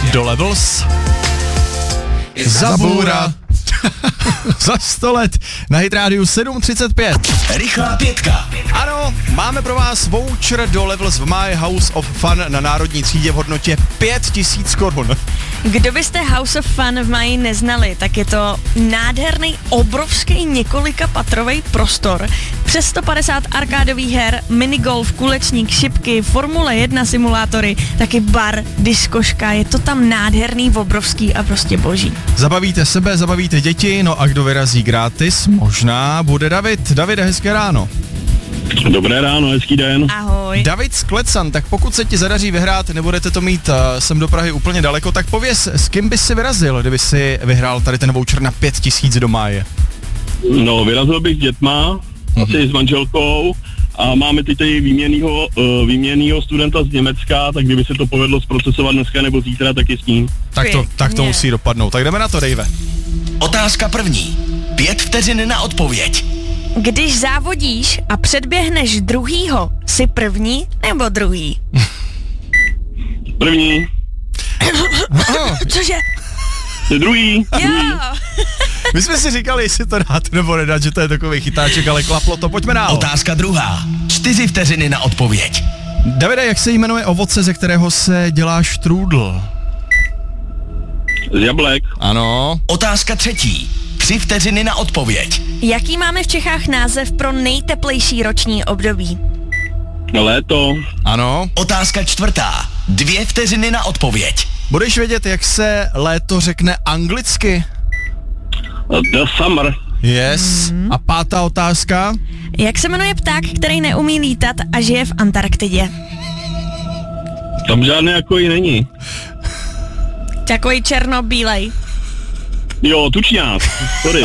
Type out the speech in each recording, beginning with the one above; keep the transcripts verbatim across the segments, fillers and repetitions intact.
do Levels. Zabůra. Za sto let na Hit Radio sedm třicet pět. Rychlá pětka. Ano, máme pro vás voucher do Levels v My House of Fun na národní třídě v hodnotě pět tisíc korun. Kdo byste House of Fun v Maji neznali, tak je to nádherný, obrovský několika patrový prostor. Přes sto padesát arkádových her, minigolf, kulečník, šipky, Formule jedna simulátory, taky bar, diskoška. Je to tam nádherný, obrovský a prostě boží. Zabavíte sebe, zabavíte děti, no a kdo vyrazí gratis, možná bude David. Davide, hezké ráno. Dobré ráno, hezký den. Ahoj. David z Klecan, tak pokud se ti zadaří vyhrát, nebudete to mít uh, sem do Prahy úplně daleko, tak pověz, s kým bys si vyrazil, kdyby si vyhrál tady ten voucher na pět tisíc do máje? No, vyrazil bych s dětma, mm-hmm. asi s manželkou a máme teď tady výměnýho, uh, výměnýho studenta z Německa, tak kdyby se to povedlo zprocesovat dneska nebo zítra, tak je s ním. Tak to, tak to musí dopadnout, tak jdeme na to, Dave. Otázka první. Pět vteřin na odpověď. Když závodíš a předběhneš druhýho, jsi první nebo druhý? První. Cože? Jsi druhý. Jo. My jsme si říkali, jestli to dát nebo nedat, že to je takový chytáček, ale klaplo to, pojďme dál. Otázka druhá. Čtyři vteřiny na odpověď. Davide, jak se jmenuje ovoce, ze kterého se dělá štrůdl? Z jablek. Ano. Otázka třetí. Tři vteřiny na odpověď. Jaký máme v Čechách název pro nejteplejší roční období? Léto. Ano. Otázka čtvrtá. Dvě vteřiny na odpověď. Budeš vědět, jak se léto řekne anglicky? The summer. Yes. Mm-hmm. A pátá otázka? Jak se jmenuje pták, který neumí lítat a žije v Antarktidě? Tam žádný jako i není. Takový černobílej. Jo, tučňák. Sorry.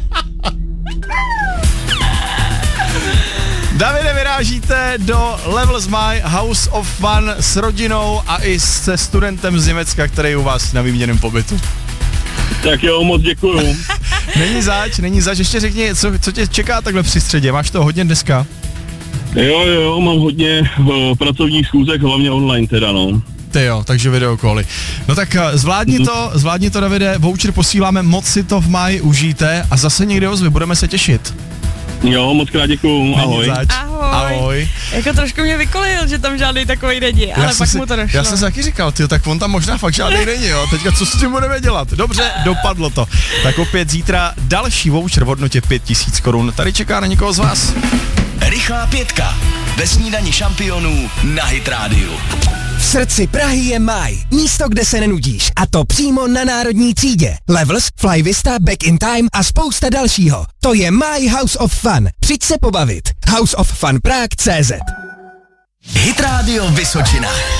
Davide, vyrážíte do Levels My House of Fun s rodinou a i se studentem z Německa, který je u vás na výměnném pobytu. Tak jo, moc děkuju. Není zač, není zač. Ještě řekni, co, co tě čeká takhle při středě? Máš to hodně dneska? Jo, jo, mám hodně uh, pracovních schůzek, hlavně online teda, no. Ty jo, takže videokoly. No tak zvládni to, zvládni to, Davide, voucher posíláme, moc si to v máji užijte a zase někde ozvy, budeme se těšit. Jo, moc krát děkuju, ahoj. Ahoj. Ahoj. Jako trošku mě vykolil, že tam žádný takový není, ale pak si, mu to došlo. Já jsem si taky říkal, tyjo, tak on tam možná fakt žádný není, jo. Teďka co s tím budeme dělat? Dobře, dopadlo to. Tak opět zítra další voucher v hodnotě pět tisíc korun. Tady čeká na někoho z vás. Rychlá pětka. Ve snídani šampionů na Hit Radio. V srdci Prahy je Maj, místo, kde se nenudíš, a to přímo na národní třídě. Levels, Fly Vista, Back in Time a spousta dalšího. To je My House of Fun. Přijď se pobavit. House of Fun Prague tečka cé zet. Hit Radio Vysočina.